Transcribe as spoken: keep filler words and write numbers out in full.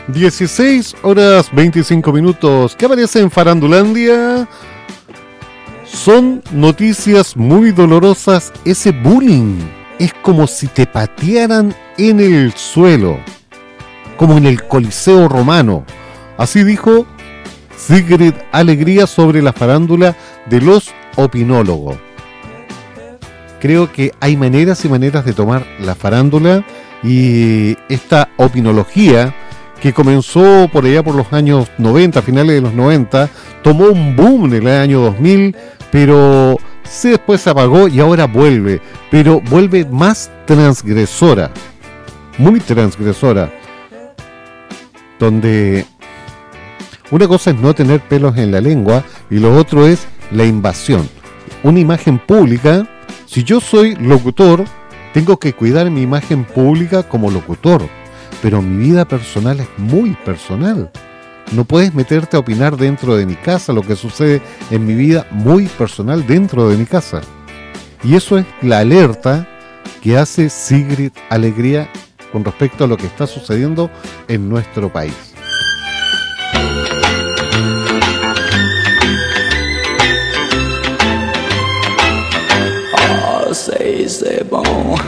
dieciséis horas veinticinco minutos. ¿Qué aparece en Farandulandia? Son noticias muy dolorosas. Ese bullying es como si te patearan en el suelo, como en el Coliseo Romano. Así dijo Sigrid Alegría sobre la farándula de los opinólogos. Creo que hay maneras y maneras de tomar la farándula, y esta opinología que comenzó por allá por los años noventa, finales de los noventa, tomó un boom en el año dos mil, pero sí, después se apagó y ahora vuelve, pero vuelve más transgresora, muy transgresora, donde una cosa es no tener pelos en la lengua y lo otro es la invasión. Una imagen pública, si yo soy locutor, tengo que cuidar mi imagen pública como locutor, pero mi vida personal es muy personal. No puedes meterte a opinar dentro de mi casa, lo que sucede en mi vida muy personal dentro de mi casa. Y eso es la alerta que hace Sigrid Alegría con respecto a lo que está sucediendo en nuestro país. Ah, say c'est bon.